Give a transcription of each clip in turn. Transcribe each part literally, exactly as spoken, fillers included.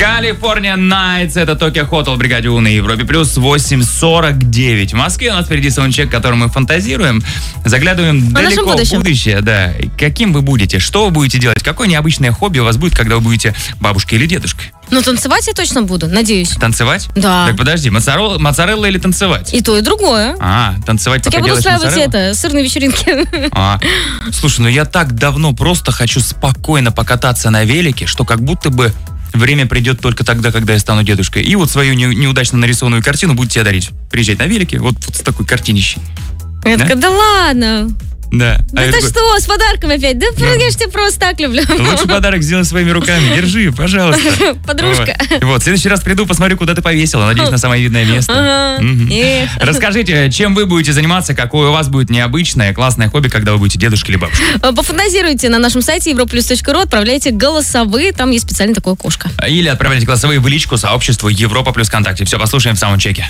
California Nights, это Tokyo Hotel в бригаде У на Европе плюс восемь сорок девять. В Москве у нас впереди саундчек, который мы фантазируем, заглядываем О далеко в будущее. Да. Каким вы будете, что вы будете делать, какое необычное хобби у вас будет, когда вы будете бабушкой или дедушкой? Ну, танцевать я точно буду, надеюсь. Танцевать? Да. Так, подожди, моцарелла, моцарелла или танцевать? И то, и другое. А, танцевать, так пока я буду делаешь устраивать моцареллу? это, сырные вечеринки. А, слушай, ну я так давно просто хочу спокойно покататься на велике, что как будто бы время придет только тогда, когда я стану дедушкой. И вот свою не, неудачно нарисованную картину буду тебе дарить. Приезжать на велике, вот, вот с такой картинищей. Я Да? такая, да ладно. Да. Да А я ты такой, что, с подарками опять? Да, Да. я ж тебя просто так люблю. лучше подарок сделай своими руками. Держи, пожалуйста. Подружка. Вот. Вот, в следующий раз приду, посмотрю, куда ты повесила. Надеюсь, на самое видное место. Ага. Мгм. Эх. Расскажите, чем вы будете заниматься, какое у вас будет необычное, классное хобби, когда вы будете дедушкой или бабушкой? Пофантазируйте на нашем сайте европлюс точка ру, отправляйте голосовые, там есть специальное такое окошко. Или отправляйте голосовые в личку сообществу Европа плюс ВКонтакте. Все, послушаем в саундчеке.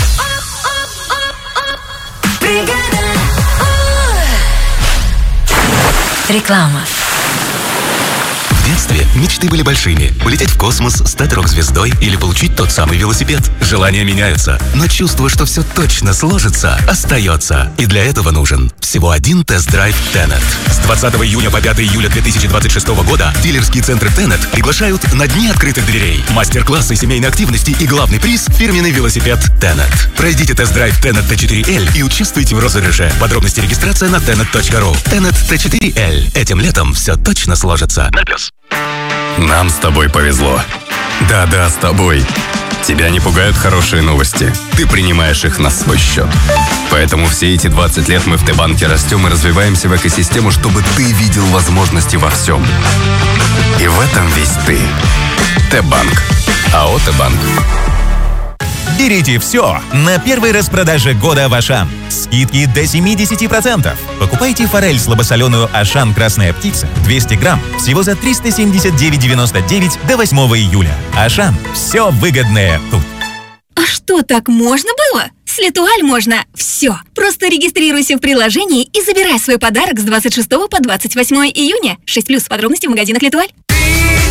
Реклама. В детстве мечты были большими. Улететь в космос, стать рок-звездой или получить тот самый велосипед. Желания меняются, но чувство, что все точно сложится, остается. И для этого нужен всего один тест-драйв Tenet. С двадцатого июня по пятое июля две тысячи двадцать шестого года дилерские центры Tenet приглашают на дни открытых дверей. Мастер-классы семейной активности и главный приз – фирменный велосипед Tenet. Пройдите тест-драйв Tenet Т четыре Л и участвуйте в розыгрыше. Подробности регистрация на tenet точка ру. Tenet Т четыре Л. Этим летом все точно сложится. На плюс. Нам с тобой повезло. Да-да, с тобой. Тебя не пугают хорошие новости. Ты принимаешь их на свой счет. Поэтому все эти двадцать лет мы в Т-банке растем и развиваемся в экосистему, чтобы ты видел возможности во всем. И в этом весь ты. Т-банк. АО «Т-банк». Берите все на первой распродаже года в Ашан. Скидки до семьдесят процентов. Покупайте форель слабосоленую Ашан «Красная птица» двести грамм всего за триста семьдесят девять девяносто девять до восьмого июля. Ашан. Все выгодное тут. А что, так можно было? С Летуаль можно все. Просто регистрируйся в приложении и забирай свой подарок с двадцать шестого по двадцать восьмое июня. шесть плюс подробности в магазинах Летуаль.